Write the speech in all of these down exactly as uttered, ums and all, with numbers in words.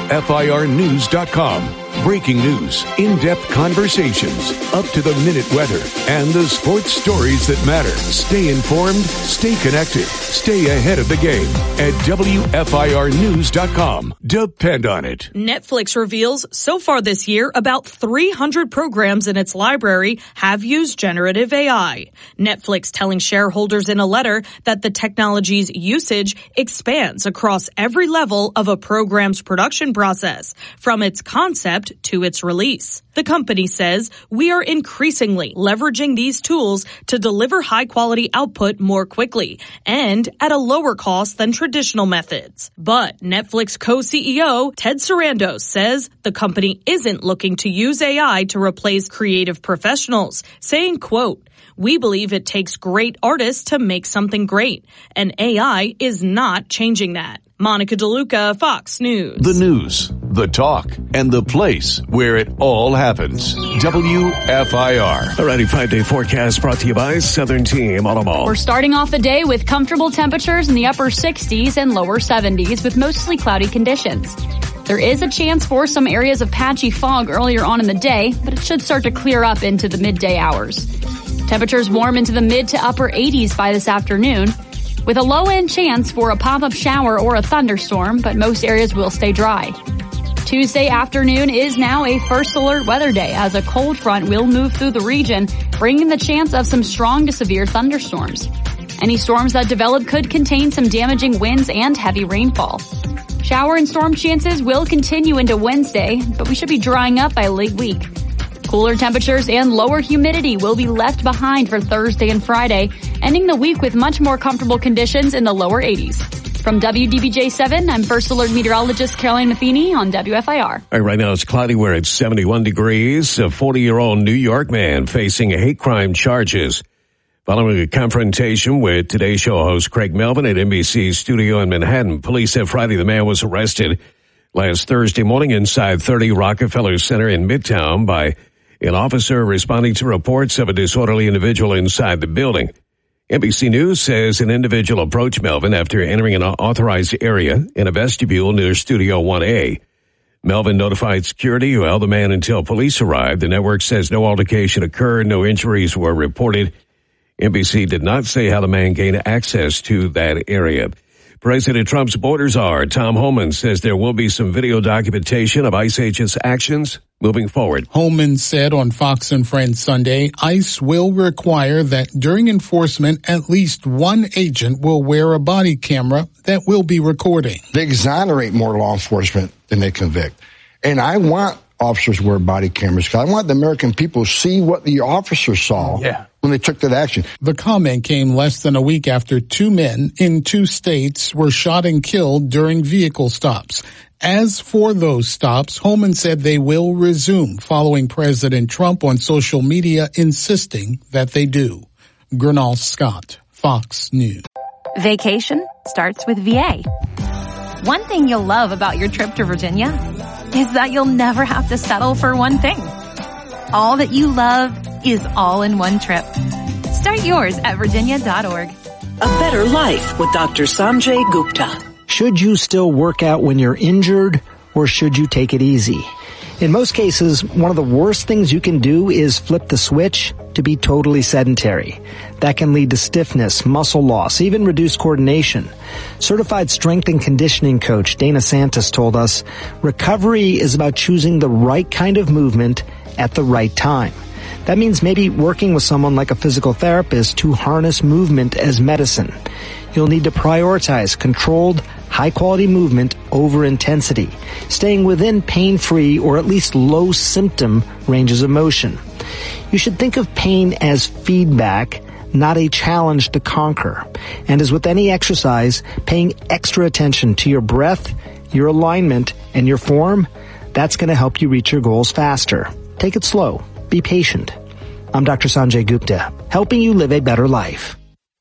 F I R news dot com. Breaking news, in-depth conversations, up-to-the-minute weather, and the sports stories that matter. Stay informed, stay connected, stay ahead of the game at W F I R news dot com. Depend on it. Netflix reveals so far this year about three hundred programs in its library have used generative A I. Netflix telling shareholders in a letter that the technology's usage expands across every level of a program's production process, from its concept to its release. The company says, we are increasingly leveraging these tools to deliver high-quality output more quickly and at a lower cost than traditional methods. But Netflix co-C E O Ted Sarandos says the company isn't looking to use A I to replace creative professionals, saying, quote, we believe it takes great artists to make something great, and A I is not changing that. Monica DeLuca, Fox News. The news, the talk, and the place where it all happens. W F I R. Alrighty, five-day forecast brought to you by Southern Team Auto Mall. We're starting off the day with comfortable temperatures in the upper sixties and lower seventies with mostly cloudy conditions. There is a chance for some areas of patchy fog earlier on in the day, but it should start to clear up into the midday hours. Temperatures warm into the mid to upper eighties by this afternoon, with a low-end chance for a pop-up shower or a thunderstorm, but most areas will stay dry. Tuesday afternoon is now a first alert weather day as a cold front will move through the region, bringing the chance of some strong to severe thunderstorms. Any storms that develop could contain some damaging winds and heavy rainfall. Shower and storm chances will continue into Wednesday, but we should be drying up by late week. Cooler temperatures and lower humidity will be left behind for Thursday and Friday, ending the week with much more comfortable conditions in the lower eighties. From W D B J seven, I'm First Alert Meteorologist Caroline Matheny on W F I R. All right, right now it's cloudy where it's seventy-one degrees. A forty-year-old New York man facing hate crime charges following a confrontation with Today Show host Craig Melvin at N B C's studio in Manhattan. Police said Friday the man was arrested last Thursday morning inside thirty Rockefeller Center in Midtown by an officer responding to reports of a disorderly individual inside the building. N B C News says an individual approached Melvin after entering an authorized area in a vestibule near Studio one A. Melvin notified security who held the man until police arrived. The network says no altercation occurred, no injuries were reported. N B C did not say how the man gained access to that area. President Trump's border czar, Tom Homan, says there will be some video documentation of ICE agents' actions moving forward. Homan said on Fox and Friends Sunday, ICE will require that during enforcement, at least one agent will wear a body camera that will be recording. They exonerate more law enforcement than they convict. And I want officers to wear body cameras because I want the American people to see what the officers saw. Yeah. When they took that action. The comment came less than a week after two men in two states were shot and killed during vehicle stops. As for those stops, Homan said they will resume following President Trump on social media insisting that they do. Gernal Scott, Fox News. Vacation starts with V A. One thing you'll love about your trip to Virginia is that you'll never have to settle for one thing. All that you love is all in one trip. Start yours at virginia dot org. A better life with Doctor Sanjay Gupta. Should you still work out when you're injured, or should you take it easy? In most cases, one of the worst things you can do is flip the switch to be totally sedentary. That can lead to stiffness, muscle loss, even reduced coordination. Certified strength and conditioning coach Dana Santos told us, recovery is about choosing the right kind of movement at the right time. That means maybe working with someone like a physical therapist to harness movement as medicine. You'll need to prioritize controlled, high-quality movement over intensity, staying within pain-free or at least low-symptom ranges of motion. You should think of pain as feedback, not a challenge to conquer. And as with any exercise, paying extra attention to your breath, your alignment, and your form, that's going to help you reach your goals faster. Take it slow. Be patient. I'm Doctor Sanjay Gupta, helping you live a better life.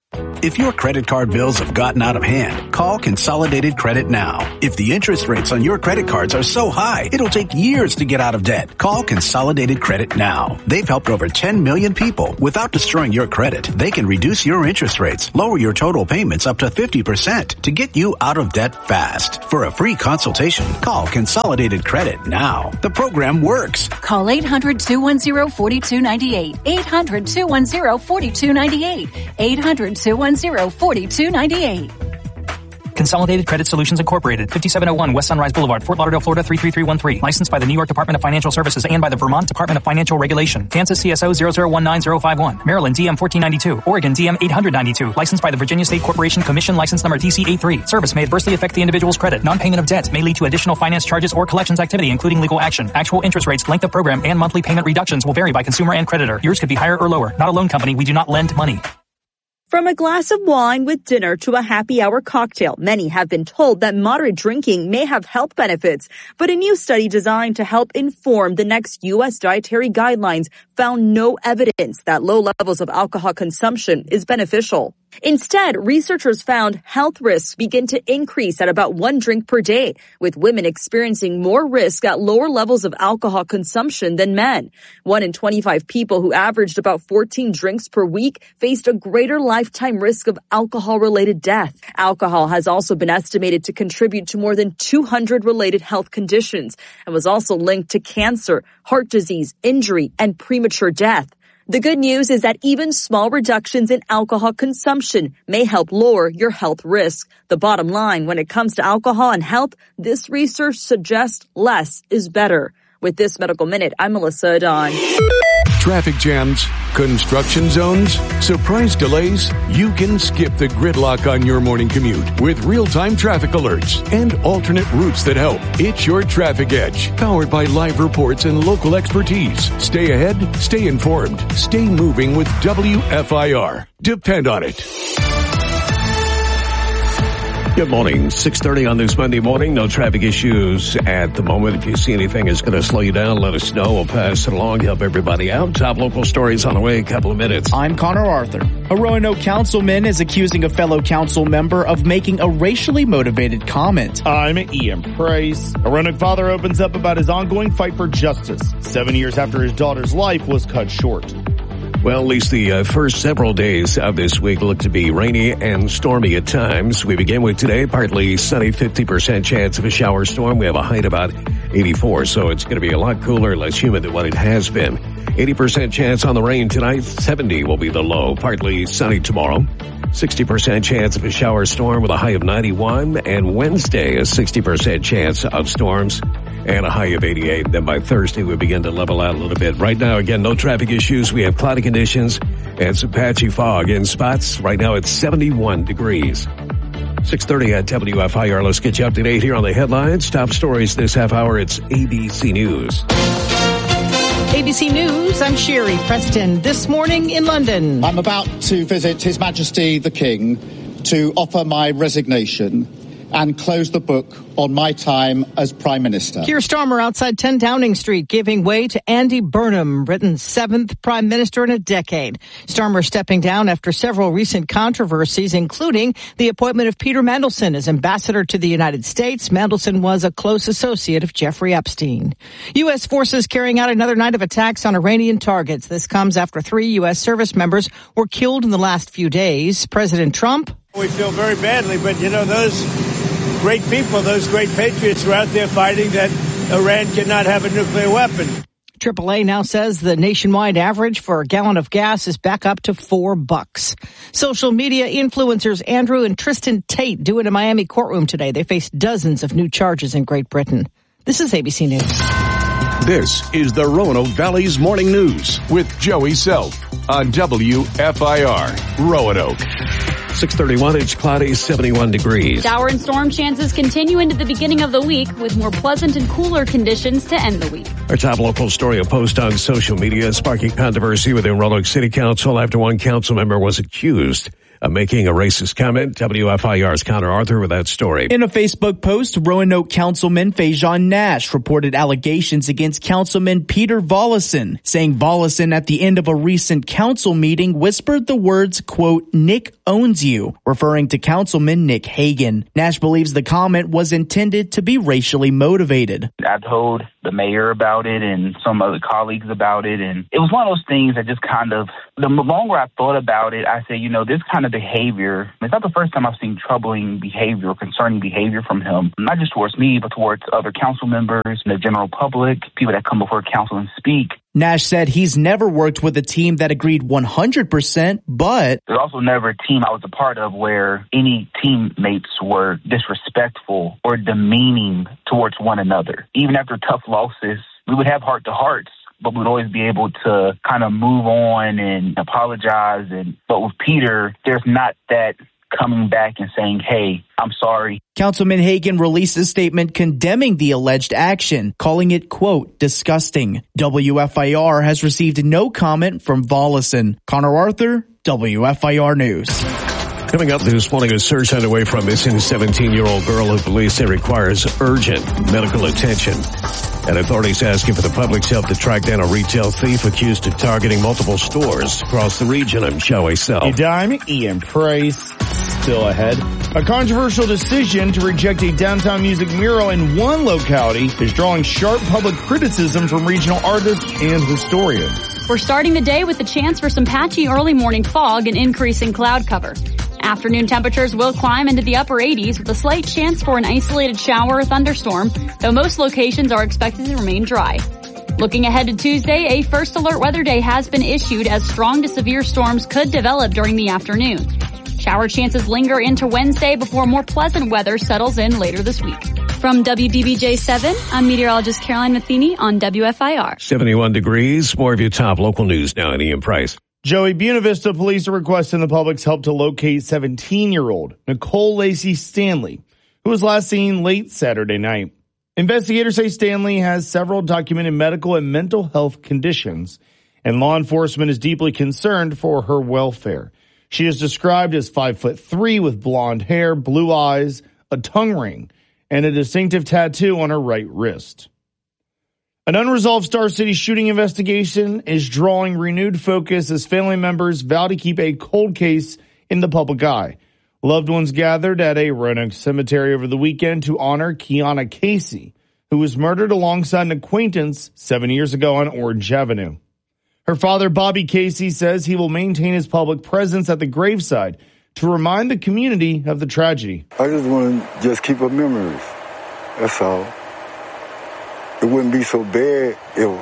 If your credit card bills have gotten out of hand, call Consolidated Credit now. If the interest rates on your credit cards are so high, it'll take years to get out of debt. Call Consolidated Credit now. They've helped over ten million people. Without destroying your credit, they can reduce your interest rates, lower your total payments up to fifty percent to get you out of debt fast. For a free consultation, call Consolidated Credit now. The program works. Call eight hundred, two one zero, four two nine eight. eight hundred, two one zero, four two nine eight. eight hundred, two one zero, four two nine eight. Consolidated Credit Solutions Incorporated, fifty-seven oh one West Sunrise Boulevard, Fort Lauderdale, Florida three three three one three. Licensed by the New York Department of Financial Services and by the Vermont Department of Financial Regulation. Kansas C S O zero zero one nine zero five one. Maryland D M fourteen ninety-two. Oregon D M eight hundred ninety-two. Licensed by the Virginia State Corporation Commission License Number D C eighty-three. Service may adversely affect the individual's credit. Non-payment of debt may lead to additional finance charges or collections activity, including legal action. Actual interest rates, length of program, and monthly payment reductions will vary by consumer and creditor. Yours could be higher or lower. Not a loan company. We do not lend money. From a glass of wine with dinner to a happy hour cocktail, many have been told that moderate drinking may have health benefits. But a new study designed to help inform the next U S dietary guidelines found no evidence that low levels of alcohol consumption is beneficial. Instead, researchers found health risks begin to increase at about one drink per day, with women experiencing more risk at lower levels of alcohol consumption than men. One in twenty-five people who averaged about fourteen drinks per week faced a greater lifetime risk of alcohol-related death. Alcohol has also been estimated to contribute to more than two hundred related health conditions and was also linked to cancer, heart disease, injury, and premature death. The good news is that even small reductions in alcohol consumption may help lower your health risk. The bottom line, when it comes to alcohol and health, this research suggests less is better. With this Medical Minute, I'm Melissa Adon. Traffic jams, construction zones, surprise delays. You can skip the gridlock on your morning commute with real-time traffic alerts and alternate routes that help. It's your Traffic Edge, powered by live reports and local expertise. Stay ahead, stay informed, stay moving with W F I R. Depend on it. Good morning. six thirty on this Monday morning. No traffic issues at the moment. If you see anything that's going to slow you down, let us know. We'll pass it along, help everybody out. Top local stories on the way in a couple of minutes. I'm Connor Arthur. A Roanoke councilman is accusing a fellow council member of making a racially motivated comment. I'm Ian Price. A Roanoke father opens up about his ongoing fight for justice, seven years after his daughter's life was cut short. Well, at least the uh, first several days of this week look to be rainy and stormy at times. We begin with today, partly sunny, fifty percent chance of a shower storm. We have a height about eighty-four, so it's going to be a lot cooler, less humid than what it has been. eighty percent chance on the rain tonight, seventy will be the low, partly sunny tomorrow. sixty percent chance of a shower storm with a high of ninety-one, and Wednesday a sixty percent chance of storms and a high of eighty-eight. Then by Thursday, we begin to level out a little bit. Right now, again, no traffic issues. We have cloudy conditions and some patchy fog in spots. Right now, it's seventy-one degrees. six thirty at W F I R. Let's get you up to date here on the headlines. Top stories this half hour. It's A B C News. A B C News, I'm Sherry Preston. This morning in London. I'm about to visit His Majesty the King to offer my resignation and close the book on my time as Prime Minister. Keir Starmer outside ten Downing Street giving way to Andy Burnham, Britain's seventh Prime Minister in a decade. Starmer stepping down after several recent controversies, including the appointment of Peter Mandelson as ambassador to the United States. Mandelson was a close associate of Jeffrey Epstein. U S forces carrying out another night of attacks on Iranian targets. This comes after three U S service members were killed in the last few days. President Trump. We feel very badly, but you know, those great people, those great patriots are out there fighting that Iran cannot have a nuclear weapon. triple A now says the nationwide average for a gallon of gas is back up to four bucks. Social media influencers Andrew and Tristan Tate due in a Miami courtroom today. They face dozens of new charges in Great Britain. This is A B C News. This is the Roanoke Valley's Morning News with Joey Self on W F I R Roanoke. six thirty-one, it's cloudy, seventy-one degrees. Shower and storm chances continue into the beginning of the week with more pleasant and cooler conditions to end the week. Our top local story, a post on social media sparking controversy within Roanoke City Council after one council member was accused of making a racist comment. W F I R's Connor Arthur with that story. In a Facebook post, Roanoke Councilman Fajon Nash reported allegations against Councilman Peter Volleson, saying Volleson at the end of a recent council meeting whispered the words, quote, Nick owns you, referring to Councilman Nick Hagan. Nash believes the comment was intended to be racially motivated. I told the mayor about it and some other colleagues about it, and it was one of those things that just kind of, the longer I thought about it, I said, you know, this kind of behavior, it's not the first time I've seen troubling behavior or concerning behavior from him, not just towards me, but towards other council members, the general public, people that come before council and speak. Nash said he's never worked with a team that agreed one hundred percent, but there's also never a team I was a part of where any teammates were disrespectful or demeaning towards one another. Even after tough losses, we would have heart-to-hearts, but we'd always be able to kind of move on and apologize. And but with Peter, there's not that coming back and saying, hey, I'm sorry. Councilman Hagan released a statement condemning the alleged action, calling it, quote, disgusting. W F I R has received no comment from Volleson. Connor Arthur, W F I R News. Coming up this morning, a search underway for a missing seventeen-year-old girl who police say requires urgent medical attention. And authorities asking for the public's help to track down a retail thief accused of targeting multiple stores across the region. I'm Joey Self. A dime, Ian Price, still ahead. A controversial decision to reject a downtown music mural in one locality is drawing sharp public criticism from regional artists and historians. We're starting the day with the chance for some patchy early morning fog and increasing cloud cover. Afternoon temperatures will climb into the upper eighties with a slight chance for an isolated shower or thunderstorm, though most locations are expected to remain dry. Looking ahead to Tuesday, a first alert weather day has been issued as strong to severe storms could develop during the afternoon. Shower chances linger into Wednesday before more pleasant weather settles in later this week. From W D B J seven, I'm meteorologist Caroline Matheny on W F I R. seventy-one degrees. More of your top local news now at Ian Price. Joey, Buena Vista police are requesting the public's help to locate seventeen-year-old Nicole Lacey Stanley, who was last seen late Saturday night. Investigators say Stanley has several documented medical and mental health conditions, and law enforcement is deeply concerned for her welfare. She is described as five foot three with blonde hair, blue eyes, a tongue ring, and a distinctive tattoo on her right wrist. An unresolved Star City shooting investigation is drawing renewed focus as family members vow to keep a cold case in the public eye. Loved ones gathered at a Roanoke cemetery over the weekend to honor Kiana Casey, who was murdered alongside an acquaintance seven years ago on Orange Avenue. Her father, Bobby Casey, says he will maintain his public presence at the graveside to remind the community of the tragedy. I just want to just keep her memories. That's all. It wouldn't be so bad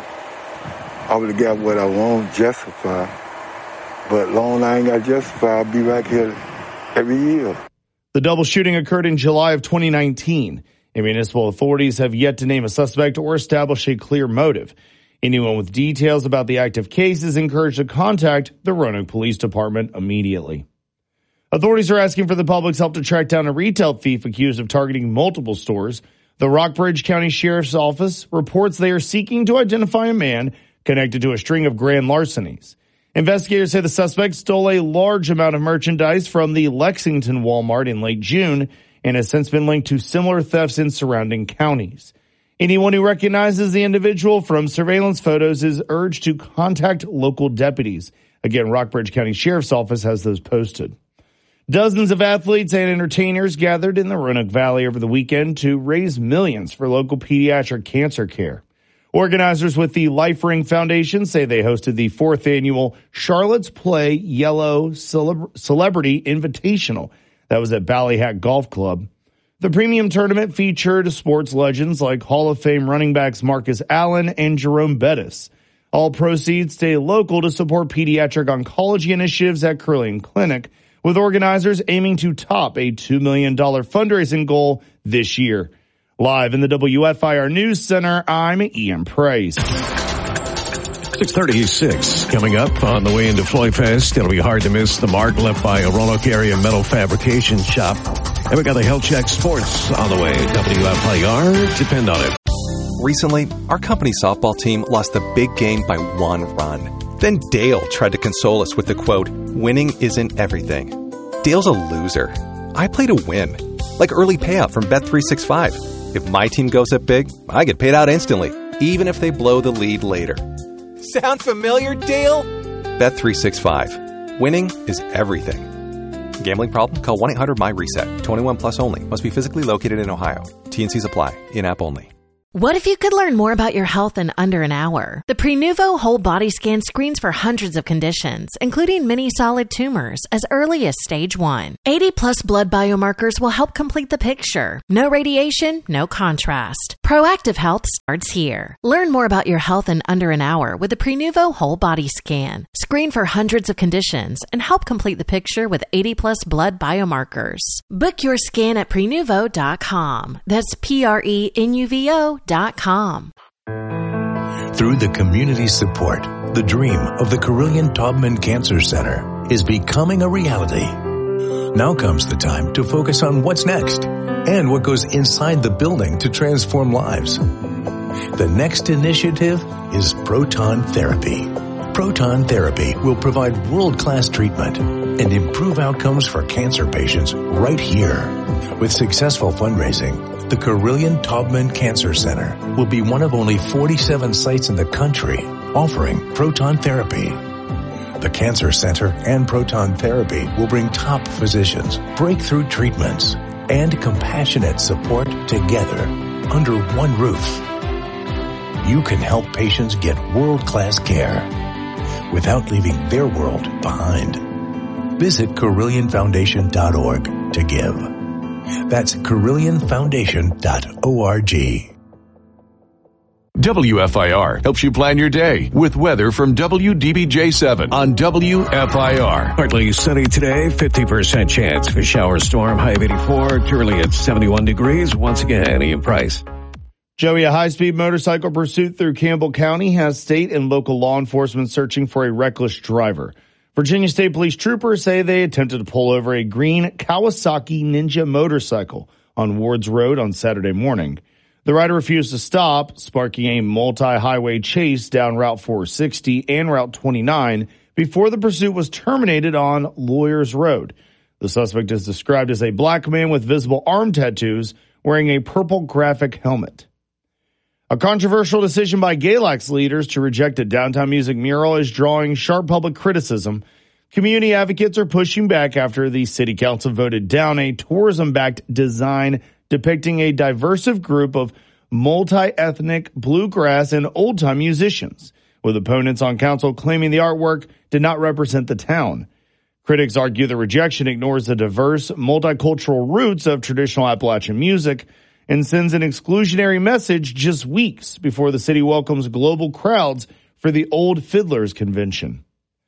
if I would have got what I want, justified. But long I ain't got justified, I'll be back here every year. The double shooting occurred in July of twenty nineteen, and municipal authorities have yet to name a suspect or establish a clear motive. Anyone with details about the active case is encouraged to contact the Roanoke Police Department immediately. Authorities are asking for the public's help to track down a retail thief accused of targeting multiple stores. The Rockbridge County Sheriff's Office reports they are seeking to identify a man connected to a string of grand larcenies. Investigators say the suspect stole a large amount of merchandise from the Lexington Walmart in late June and has since been linked to similar thefts in surrounding counties. Anyone who recognizes the individual from surveillance photos is urged to contact local deputies. Again, Rockbridge County Sheriff's Office has those posted. Dozens of athletes and entertainers gathered in the Roanoke Valley over the weekend to raise millions for local pediatric cancer care. Organizers with the Life Ring Foundation say they hosted the fourth annual Charlotte's Play Yellow Celeb- Celebrity Invitational. That was at Ballyhack Golf Club. The premium tournament featured sports legends like Hall of Fame running backs Marcus Allen and Jerome Bettis. All proceeds stay local to support pediatric oncology initiatives at Curling Clinic, with organizers aiming to top a two million dollars fundraising goal this year. Live in the W F I R News Center, I'm Ian Price. six thirty-six coming up on the way into Floyd Fest. It'll be hard to miss the mark left by a Roanoke area metal fabrication shop. And we got the Health Check Sports on the way. W F I R, depend on it. Recently, our company softball team lost the big game by one run. Then Dale tried to console us with the quote, "Winning isn't everything." Dale's a loser. I play to win. Like early payout from Bet three sixty-five. If my team goes up big, I get paid out instantly, even if they blow the lead later. Sound familiar, Dale? Bet three sixty-five. Winning is everything. Gambling problem? Call one eight hundred M Y reset. twenty-one plus only. Must be physically located in Ohio. T and C's apply. In-app only. What if you could learn more about your health in under an hour? The Prenuvo Whole Body Scan screens for hundreds of conditions, including many solid tumors, as early as stage one. eighty plus blood biomarkers will help complete the picture. No radiation, no contrast. Proactive health starts here. Learn more about your health in under an hour with the Prenuvo Whole Body Scan. Screen for hundreds of conditions and help complete the picture with eighty plus blood biomarkers. Book your scan at prenuvo dot com. That's P R E N U V O dot com. Through the community support, the dream of the Carilion Taubman Cancer Center is becoming a reality. Now comes the time to focus on what's next and what goes inside the building to transform lives. The next initiative is proton therapy. Proton therapy will provide world-class treatment and improve outcomes for cancer patients right here. With successful fundraising, the Carilion Taubman Cancer Center will be one of only forty-seven sites in the country offering proton therapy. The Cancer Center and proton therapy will bring top physicians, breakthrough treatments, and compassionate support together under one roof. You can help patients get world-class care without leaving their world behind. Visit Carilion Foundation dot org to give. That's Carilion Foundation dot org. W F I R helps you plan your day with weather from W D B J seven on W F I R. Partly sunny today, fifty percent chance of a shower storm, high of eighty-four, currently at seventy-one degrees. Once again, Ian Price. Joey, a high-speed motorcycle pursuit through Campbell County has state and local law enforcement searching for a reckless driver. Virginia State Police troopers say they attempted to pull over a green Kawasaki Ninja motorcycle on Wards Road on Saturday morning. The rider refused to stop, sparking a multi-highway chase down Route four sixty and Route twenty-nine before the pursuit was terminated on Lawyers Road. The suspect is described as a black man with visible arm tattoos wearing a purple graphic helmet. A controversial decision by Galax leaders to reject a downtown music mural is drawing sharp public criticism. Community advocates are pushing back after the city council voted down a tourism-backed design depicting a diverse group of multi-ethnic bluegrass and old-time musicians, with opponents on council claiming the artwork did not represent the town. Critics argue the rejection ignores the diverse, multicultural roots of traditional Appalachian music and sends an exclusionary message just weeks before the city welcomes global crowds for the Old Fiddlers Convention.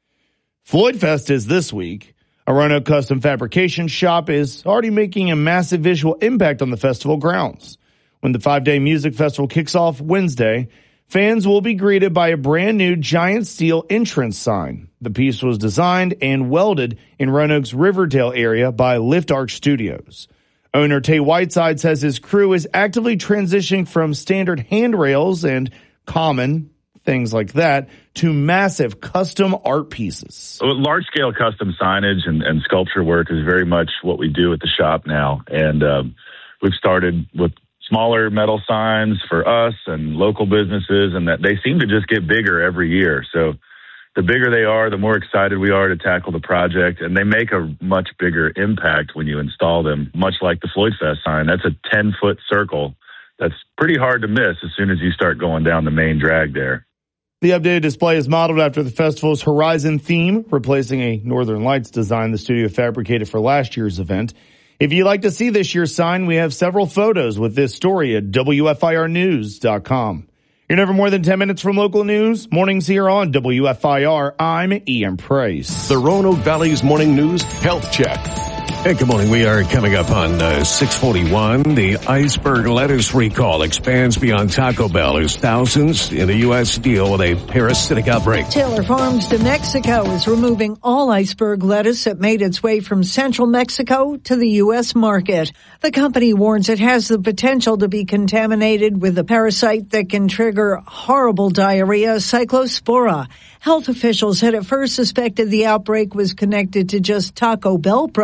Floyd Fest is this week. A Roanoke custom fabrication shop is already making a massive visual impact on the festival grounds. When the five-day music festival kicks off Wednesday, fans will be greeted by a brand new giant steel entrance sign. The piece was designed and welded in Roanoke's Riverdale area by Lift Arch Studios. Owner Tay Whiteside says his crew is actively transitioning from standard handrails and common things like that to massive custom art pieces. Large-scale custom signage and, and sculpture work is very much what we do at the shop now. And um, we've started with smaller metal signs for us and local businesses, and that they seem to just get bigger every year. So the bigger they are, the more excited we are to tackle the project, and they make a much bigger impact when you install them, much like the Floyd Fest sign. That's a ten-foot circle that's pretty hard to miss as soon as you start going down the main drag there. The updated display is modeled after the festival's Horizon theme, replacing a Northern Lights design the studio fabricated for last year's event. If you'd like to see this year's sign, we have several photos with this story at W F I R news dot com. You're never more than ten minutes from local news. Mornings here on W F I R. I'm Ian Price. The Roanoke Valley's Morning News Health Check. Hey, good morning. We are coming up on uh, six forty-one. The iceberg lettuce recall expands beyond Taco Bell as thousands in the U S deal with a parasitic outbreak. Taylor Farms de Mexico is removing all iceberg lettuce that made its way from central Mexico to the U S market. The company warns it has the potential to be contaminated with a parasite that can trigger horrible diarrhea, Cyclospora. Health officials had at first suspected the outbreak was connected to just Taco Bell products. The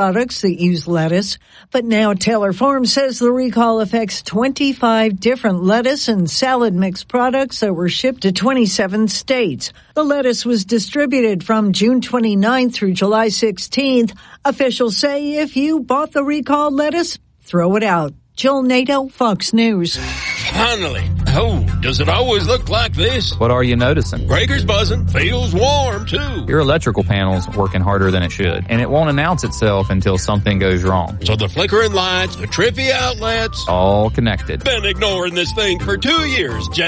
that use lettuce. But now Taylor Farms says the recall affects twenty-five different lettuce and salad mix products that were shipped to twenty-seven states. The lettuce was distributed from June twenty-ninth through July sixteenth. Officials say if you bought the recalled lettuce, throw it out. Jill Nato, Fox News. Finally. Oh, does it always look like this? What are you noticing? Breaker's buzzing. Feels warm, too. Your electrical panel's working harder than it should, and it won't announce itself until something goes wrong. So the flickering lights, the trippy outlets. All connected. Been ignoring this thing for two years, Jay.